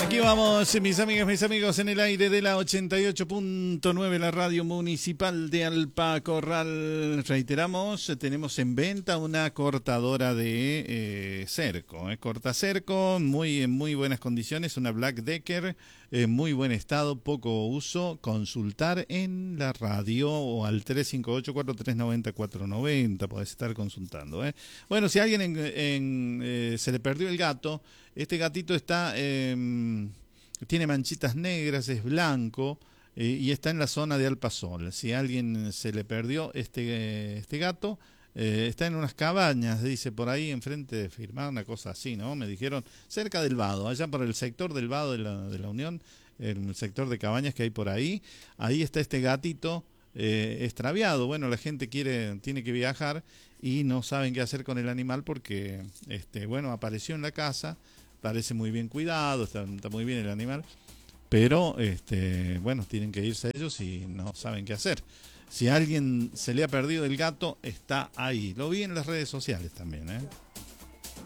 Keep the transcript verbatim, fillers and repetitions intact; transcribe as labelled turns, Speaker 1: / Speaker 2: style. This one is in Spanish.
Speaker 1: Aquí vamos, mis amigas, mis amigos, en el aire de la ochenta y ocho punto nueve, la radio municipal de Alpacorral. Reiteramos, tenemos en venta una cortadora de eh, cerco, eh, corta cerco, muy, en muy buenas condiciones, una Black Decker, en muy buen estado, poco uso. Consultar en la radio o al tres cinco ocho, cuatro tres nueve cero, cuatro nueve cero, podés estar consultando. Eh. Bueno, si a alguien en, en, eh, se le perdió el gato, este gatito está, eh, tiene manchitas negras, es blanco eh, y está en la zona de Alpasol. Si a alguien se le perdió este, este gato, eh, está en unas cabañas, dice por ahí, enfrente de Firmar, una cosa así, ¿no? Me dijeron, cerca del Vado, allá por el sector del Vado de la, de la Unión, el sector de cabañas que hay por ahí. Ahí está este gatito eh, extraviado. Bueno, la gente quiere, tiene que viajar y no saben qué hacer con el animal porque, este, bueno, apareció en la casa. Parece muy bien cuidado, está, está muy bien el animal, pero este, bueno, tienen que irse ellos y no saben qué hacer. Si a alguien se le ha perdido el gato, está ahí. Lo vi en las redes sociales también, ¿eh?